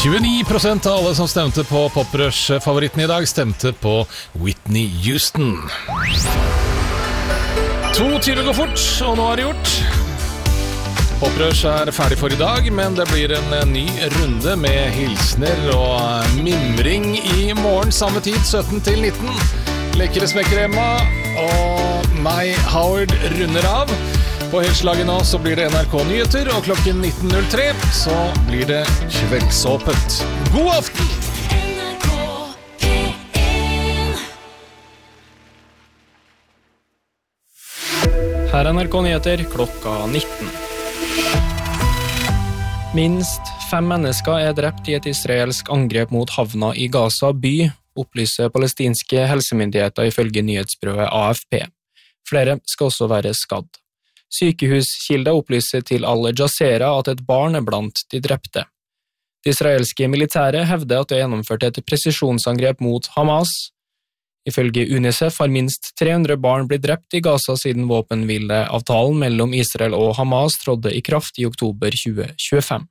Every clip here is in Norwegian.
29% av alle som stemte på Poprush-favoritten I dag stemte på Whitney Houston. 2 går fort, og nå det gjort. Poprush ferdig for I dag, men det blir en ny runde med hilsner og mimring I morgen samme tid, 17 til 19. Lekere smekker Emma, og meg, Howard, runder av. På helslaget nå så blir det NRK Nyheter, og klokken 19.03 så blir det kveldsåpent. God aften! Her NRK Nyheter klokka 19. Minst 5 mennesker drept I et israelsk angrep mot havna I Gaza by, opplyser palestinske helsemyndigheter ifølge nyhetsbyrået AFP. Flere skal også være skadd. Sykehuskilder opplyser til Al Jazeera at et barn blant de drepte. Det israelske militæret hevder at det gjennomførte et presisjonsangrep mot Hamas. Ifølge UNICEF har minst 300 barn blitt drept I Gaza siden våpenhvileavtalen mellom Israel og Hamas trådte I kraft I oktober 2025.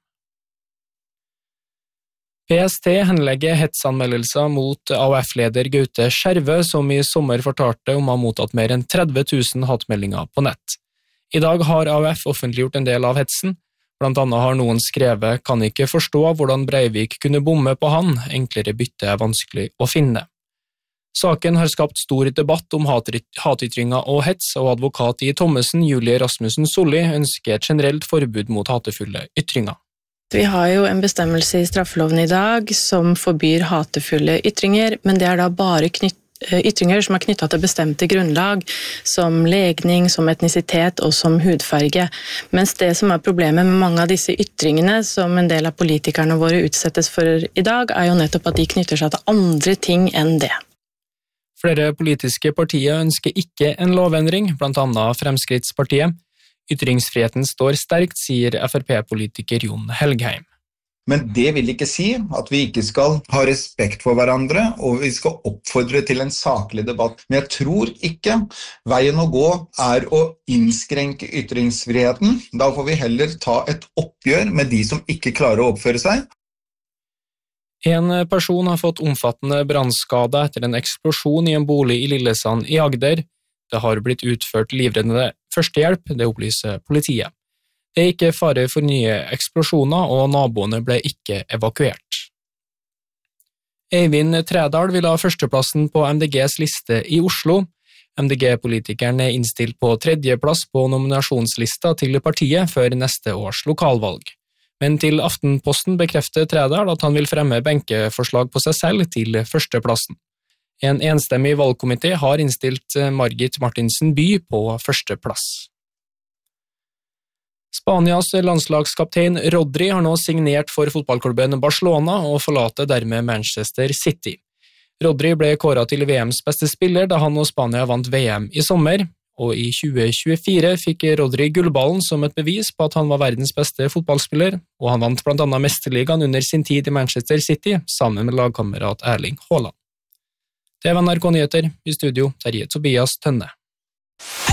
PST henlegger hetsanmeldelser mot AUF-leder Gaute Skjervø, som I sommer fortalte om å ha mottatt mer enn 30 000 hatmeldinger på nett. I dag har AUF offentliggjort en del av hetsen. Blant annet har noen skrevet «Kan ikke forstå hvordan Breivik kunne bomme på han, enklere bytte vanskelig å finne». Saken har skapt stor debatt om hatytringer og hets, og advokat I Thommessen, Julie Rasmussen Solli, ønsker et generelt forbud mot hatefulle ytringer. Vi har jo en bestemmelse I straffeloven I dag som forbyr hatefulle ytringer, men det da bare ytringer som knyttet til bestemte grunnlag, som legning, som etnisitet og som hudfarge. Mens det som problemet med mange av disse ytringene, som en del av politikerne våre utsettes for I dag, jo nettopp at de knytter seg til andre ting enn det. Flere politiske partier ønsker ikke en lovendring, blant annet Fremskrittspartiet. Ytringsfriheten står sterkt, sier FRP-politiker Jon Helgheim. Men det vil ikke si at vi ikke skal ha respekt for hverandre, og vi skal oppfordre til en saklig debatt. Men jeg tror ikke veien å gå å innskrenke ytringsfriheten. Da får vi heller ta et oppgjør med de som ikke klarer å oppføre seg. En person har fått omfattende brannskade etter en eksplosjon I en bolig I Lillesand I Agder. Det har blitt utført livreddende førstehjelp, det opplyser politiet. Det ikke fare for nye eksplosjoner, og naboene ble ikke evakuert. Eivind Trædal vil ha førsteplassen på MDGs liste I Oslo. MDG-politikeren innstilt på 3. plass på nominasjonslista til partiet før neste års lokalvalg. Men til Aftenposten bekrefter Trædal at han vil fremme benkeforslag på seg selv til førsteplassen. En enstemmig valgkomité har innstilt Margit Martinsen By på førsteplass. Spanias landslagskaptein Rodri har nå signert for fotballklubben Barcelona og forlater dermed Manchester City. Rodri ble kåret til VMs beste spiller da han og Spania vant VM I sommer, og I 2024 fikk Rodri gullballen som et bevis på at han var verdens beste fotballspiller, og han vant blant annet mesterligaen under sin tid I Manchester City sammen med lagkamerat Erling Haaland. Det var NRK Nyheter, I studio Terje Tobias Tønne.